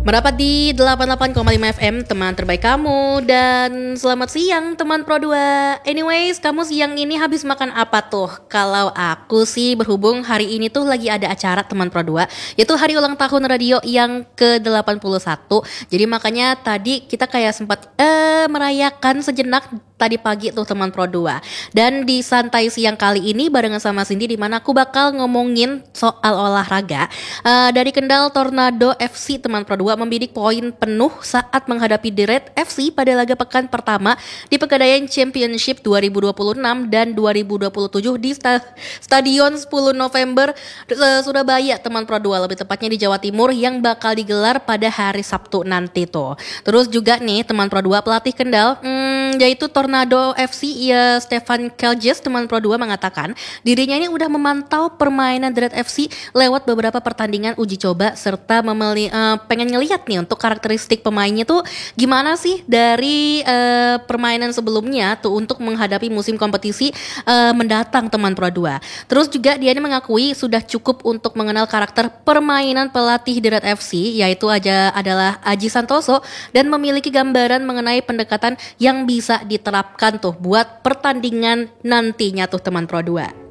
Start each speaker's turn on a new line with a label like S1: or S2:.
S1: Merapat di 88,5 FM, teman terbaik kamu. Dan selamat siang teman Pro 2. Anyways, kamu siang ini habis makan apa tuh? Kalau aku sih berhubung hari ini tuh lagi ada acara teman Pro 2, yaitu hari ulang tahun radio yang ke-81. Jadi makanya tadi kita kayak sempat merayakan sejenak tadi pagi tuh teman Pro 2. Dan di santai siang kali ini barengan sama Cindy, di mana aku bakal ngomongin soal olahraga. Dari Kendal Tornado FC teman Pro 2 membidik poin penuh saat menghadapi The Red FC pada laga pekan pertama di Pegadaian Championship 2026 dan 2027 di Stadion 10 November Surabaya teman Pro 2, lebih tepatnya di Jawa Timur, yang bakal digelar pada hari Sabtu nanti tuh. Terus juga nih teman Pro 2, pelatih Kendal yaitu Tornado FC ya Stefan Keljes teman Pro 2 mengatakan dirinya ini udah memantau permainan The Red FC lewat beberapa pertandingan uji coba serta pengen ngelihat nih untuk karakteristik pemainnya tuh gimana sih dari permainan sebelumnya tuh untuk menghadapi musim kompetisi mendatang teman Pro 2. Terus juga dia ini mengakui sudah cukup untuk mengenal karakter permainan pelatih The Red FC, yaitu adalah Aji Santoso, dan memiliki gambaran mengenai pendekatan yang bisa diterapkan tuh buat pertandingan nantinya tuh teman Pro 2.